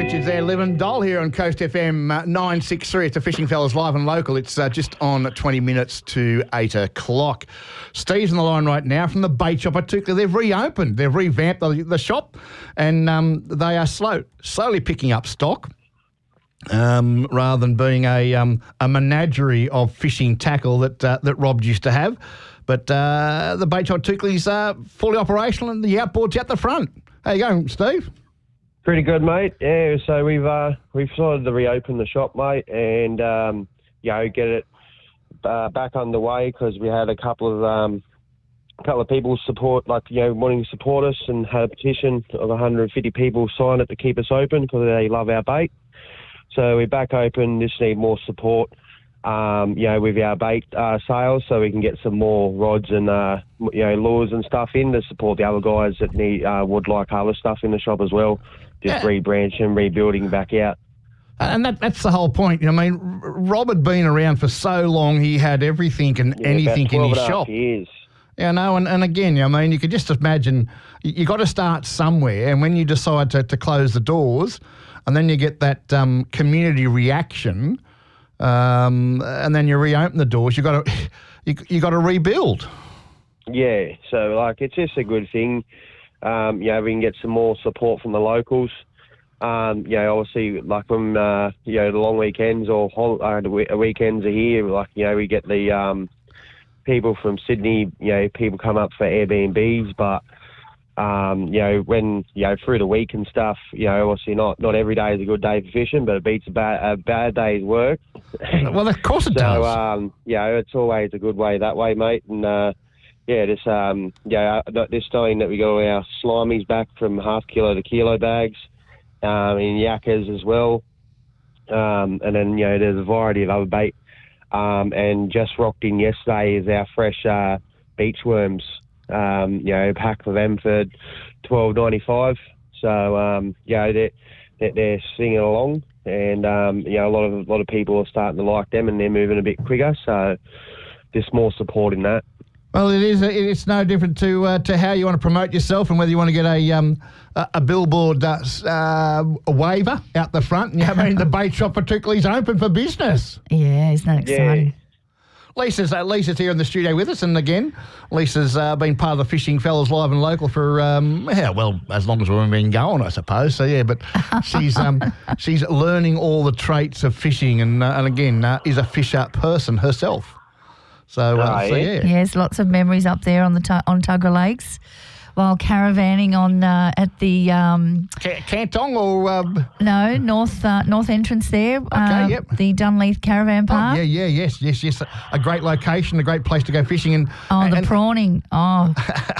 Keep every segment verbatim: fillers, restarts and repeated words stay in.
Richards there, Liv and Doll here on Coast F M uh, nine six three. It's a Fishing Fellas live and local. It's uh, just on twenty minutes to eight o'clock. Steve's on the line right now from the bait shop at Toukley. They've reopened. They've revamped the, the shop and um, they are slow, slowly picking up stock um, rather than being a um, a menagerie of fishing tackle that uh, that Rob used to have. But uh, the bait shop at Toukley's uh, fully operational and the outboard's out the front. How you going, Steve? Pretty good, mate. Yeah, so we've uh, we've started to reopen the shop, mate, and um, you know, get it uh, back underway because we had a couple of um, couple of people support, like you know, wanting to support us, and had a petition of one hundred fifty people sign it to keep us open because they love our bait. So we're back open. Just need more support, um, you know, with our bait uh, sales, so we can get some more rods and uh, you know, lures and stuff in to support the other guys that need uh, would like other stuff in the shop as well. Just yeah. rebranching, rebuilding back out. And that, that's the whole point. I mean, Rob had been around for so long, he had everything and yeah, anything in his shop. Years. Yeah, no, and, and again, I mean, you could just imagine, you, you got to start somewhere, and when you decide to, to close the doors, and then you get that um, community reaction, um, and then you reopen the doors, you got to you, you got to rebuild. Yeah, so, like, it's just a good thing. Um, you know, we can get some more support from the locals. Um, you know, obviously, like when, uh, you know, the long weekends or hol- uh, the we- weekends are here, like, you know, we get the um, people from Sydney, you know, people come up for Airbnbs, but, um, you know, when, you know, through the week and stuff, you know, obviously not, not every day is a good day for fishing, but it beats a bad, a bad day's work. Well, of course it so, does. So, um, you know, it's always a good way that way, mate, and, uh, yeah, this um, yeah, this time that we got all our slimies back from half kilo to kilo bags, um, in yakkers as well, um, and then you know there's a variety of other bait, um, and just rocked in yesterday is our fresh uh, beach worms, um, you know, pack for them for twelve ninety five. So um, yeah, they're, they're they're singing along, and um, you know a lot of a lot of people are starting to like them, and they're moving a bit quicker. So just more support in that. Well, it is. It's no different to uh, to how you want to promote yourself and whether you want to get a um a, a billboard uh, uh, a waiver out the front. You know, I mean, the bait shop for Toukley's open for business. Yeah, isn't that exciting? Yeah. Lisa's uh, Lisa's here in the studio with us, and again, Lisa's uh, been part of the Fishing Fellas live and local for um yeah, well, as long as we've been going, I suppose. So yeah, but she's um she's learning all the traits of fishing, and uh, and again uh, is a fisher person herself. So, uh, oh, so yeah. yeah. Yes, lots of memories up there on the tu- on Tuggerah Lakes, while caravanning on uh, at the um, C- Cantong or um... no north uh, north entrance there. Okay, uh, yep. The Dunleith Caravan Park. Oh, yeah, yeah, yes, yes, yes. A great location, a great place to go fishing, and oh, and, the and prawning. Oh,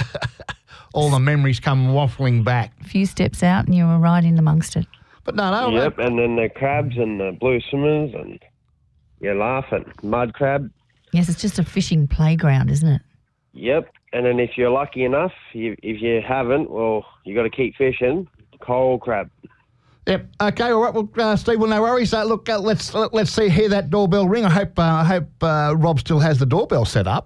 all the memories come waffling back. A few steps out, and you were right in amongst it. But no, no. Yep, and then the crabs and the blue swimmers, and you're laughing mud crab. Yes, it's just a fishing playground, isn't it? Yep, and then if you're lucky enough, you, if you haven't, well, you got to keep fishing. Coral crab. Yep. Okay. All right. Well, uh, Steve, well, no worries. Uh, look, uh, let's uh, let's see hear that doorbell ring. I hope uh, I hope uh, Rob still has the doorbell set up.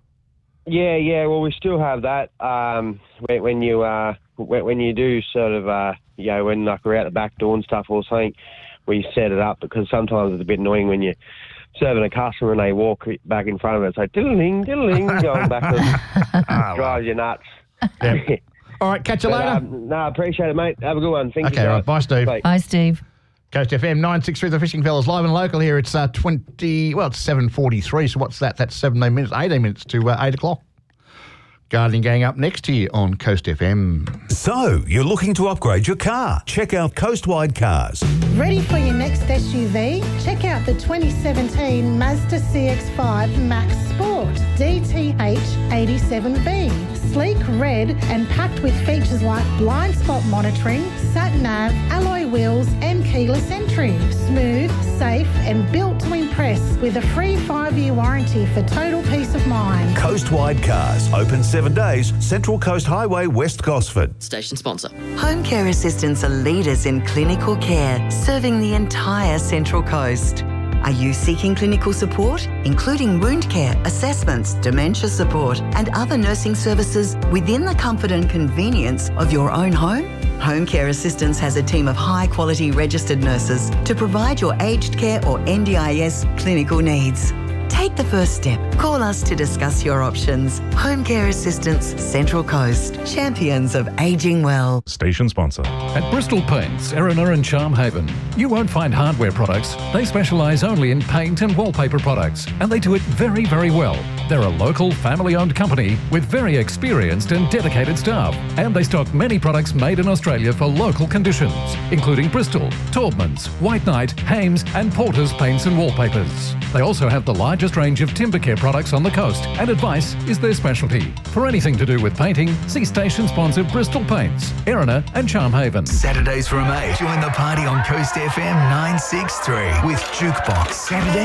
Yeah, yeah. Well, we still have that. Um, when, when you uh, when, when you do sort of uh, you know, when like we're out the back door and stuff or something, we set it up because sometimes it's a bit annoying when you. Serving a customer and they walk back in front of it, it's like diddling, diddling, going backwards, oh, drives you nuts. Yep. All right, catch you but, later. Um, no, I appreciate it, mate. Have a good one. Thank okay, you. Okay, right. Bye, Steve. Bye. Bye, Steve. Coast F M nine six three, the Fishing Fellas live and local here. It's uh, twenty. Well, it's seven forty-three. So what's that? That's seventeen minutes, eighteen minutes to uh, eight o'clock. Gardening Gang up next to you on Coast F M. So, you're looking to upgrade your car? Check out Coastwide Cars. Ready for your next S U V? Check out the twenty seventeen Mazda C X five Max Sport D T H eighty-seven B. Sleek red and packed with features like blind spot monitoring, sat-nav, alloy wheels and keyless entry. Smooth, safe and built to impress with a free five-year warranty for total peace of mind. Coastwide Cars. Open seven days. Central Coast Highway, West Gosford. Station sponsor. Home care assistants are leaders in clinical care, serving the entire Central Coast. Are you seeking clinical support, including wound care, assessments, dementia support, and other nursing services within the comfort and convenience of your own home? Home Care Assistance has a team of high-quality registered nurses to provide your aged care or N D I S clinical needs. Take the first step. Call us to discuss your options. Home Care Assistance, Central Coast. Champions of ageing well. Station sponsor. At Bristol Paints, Erina and Charmhaven, you won't find hardware products. They specialise only in paint and wallpaper products, and they do it very, very well. They're a local, family-owned company with very experienced and dedicated staff, and they stock many products made in Australia for local conditions, including Bristol, Taubmans, White Knight, Hames and Porter's paints and wallpapers. They also have the largest range of timber care products on the coast, and advice is their specialty. For anything to do with painting, see station sponsor Bristol Paints, Erina and Charmhaven. Saturdays from eight. Join the party on Coast F M nine six three with Jukebox. Saturday